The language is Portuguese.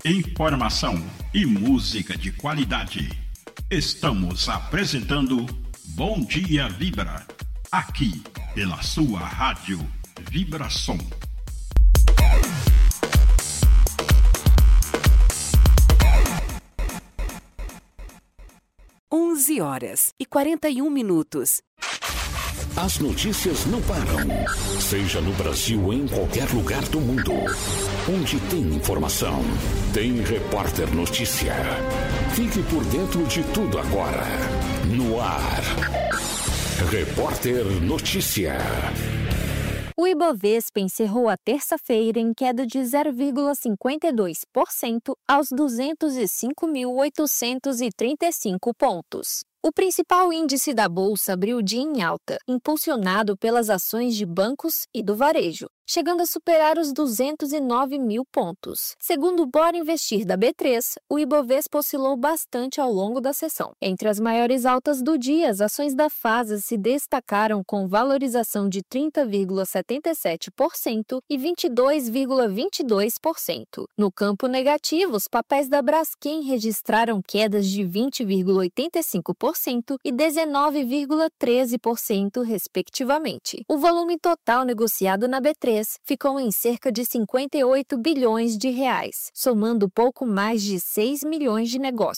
Informação e música de qualidade. Estamos apresentando Bom Dia Vibra, aqui pela sua rádio Vibração. 11h41. As notícias não param. Seja no Brasil ou em qualquer lugar do mundo. Onde tem informação, tem Repórter Notícia. Fique por dentro de tudo agora. No ar. Repórter Notícia. O Ibovespa encerrou a terça-feira em queda de 0,52% aos 205.835 pontos. O principal índice da Bolsa abriu o dia em alta, impulsionado pelas ações de bancos e do varejo, chegando a superar os 209 mil pontos. Segundo o Bora Investir da B3, o Ibovespa oscilou bastante ao longo da sessão. Entre as maiores altas do dia, as ações da FASA se destacaram com valorização de 30,77% e 22,22%. No campo negativo, os papéis da Braskem registraram quedas de 20,85% e 19,13%, respectivamente. O volume total negociado na B3 ficou em cerca de 58 bilhões de reais, somando pouco mais de 6 milhões de negócios.